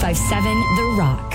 95.7 The Rock.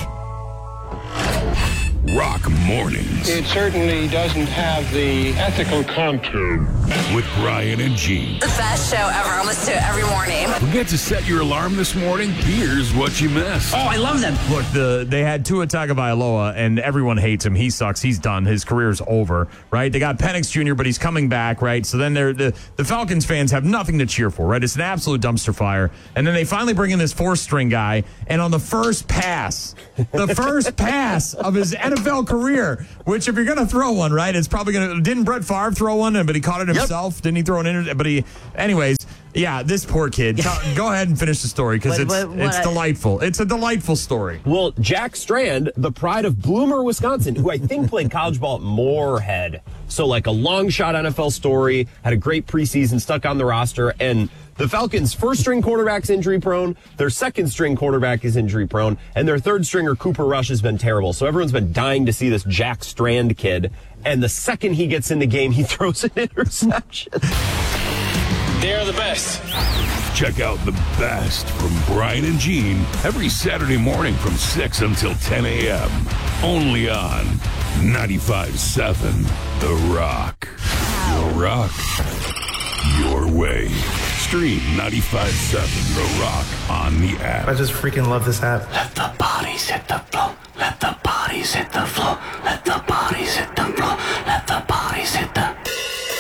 Rock Mornings. It certainly doesn't have the ethical contour. With Brian and Gene. The best show ever. I listen to it every morning. Forget to set your alarm this morning? Here's what you missed. Oh, I love them. Look, they had Tua Tagovailoa, and everyone hates him. He sucks. He's done. His career's over, right? They got Penix Jr., but he's coming back, right? So then the Falcons fans have nothing to cheer for, right? It's an absolute dumpster fire. And then they finally bring in this fourth-string guy, and on the first pass of his NFL career, which if you're going to throw one, right, it's probably going to... Didn't Brett Favre throw one, but he caught it himself? Yep. Didn't he throw an... Anyways... Yeah, this poor kid. Go ahead and finish the story because it's delightful. It's a delightful story. Well, Jack Strand, the pride of Bloomer, Wisconsin, who I think played college ball at Moorhead. So like a long shot NFL story, had a great preseason, stuck on the roster, and the Falcons' first-string quarterback's injury-prone, their second-string quarterback is injury-prone, and their third-stringer, Cooper Rush, has been terrible. So everyone's been dying to see this Jack Strand kid, and the second he gets in the game, he throws an interception. They're the best. Check out the best from Brian and Gene every Saturday morning from 6 until 10 a.m. Only on 95.7 The Rock. Your rock, your way. Stream 95.7 The Rock on the app. I just freaking love this app. Let the bodies hit the floor.